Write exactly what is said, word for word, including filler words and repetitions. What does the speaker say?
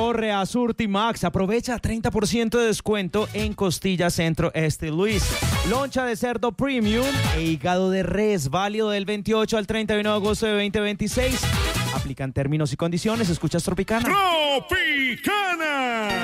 Corre a Surtimax, aprovecha treinta por ciento de descuento en costilla centro este Luis. Loncha de cerdo premium e hígado de res, válido del veintiocho al treinta y uno de agosto de veinte veintiséis. Aplican términos y condiciones. Escuchas Tropicana. Tropicana.